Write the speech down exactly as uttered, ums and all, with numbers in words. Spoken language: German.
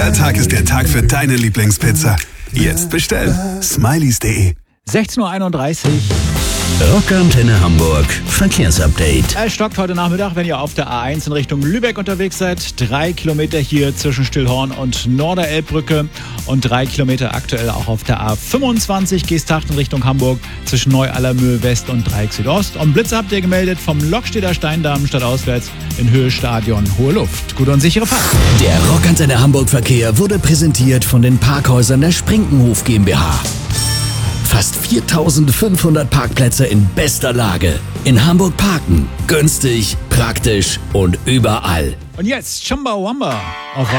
Der Tag ist der Tag für deine Lieblingspizza. Jetzt bestellen. Smileys punkt de. sechzehn Uhr einunddreißig. Rockantenne Hamburg Verkehrsupdate. Es stockt heute Nachmittag, wenn ihr auf der A eins in Richtung Lübeck unterwegs seid. Drei Kilometer hier zwischen Stillhorn und Norderelbbrücke und drei Kilometer aktuell auch auf der A fünfundzwanzig Geesthacht in Richtung Hamburg zwischen Neu-Allermühl West und Dreieck Südost. Und Blitze habt ihr gemeldet vom Lokstedter Steindamm stadtauswärts in Höhe Stadion Hohe Luft. Gute und sichere Fahrt. Der Rockantenne Hamburg Verkehr wurde präsentiert von den Parkhäusern der Sprinkenhof GmbH. Fast viertausendfünfhundert Parkplätze in bester Lage. In Hamburg parken. Günstig, praktisch und überall. Und jetzt Chumbawamba auf